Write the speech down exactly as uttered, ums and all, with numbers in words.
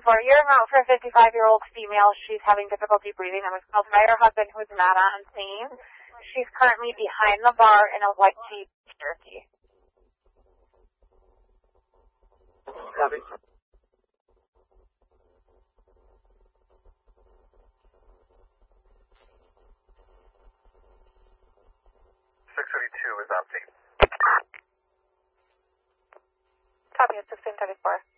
for? You're en route for a fifty-five-year-old female. She's having difficulty breathing. That was called by her husband, who's mad on scene. She's currently behind the bar in a white Jeep Cherokee. Copy. six thirty-two is on scene. Copy, it's sixteen thirty-four.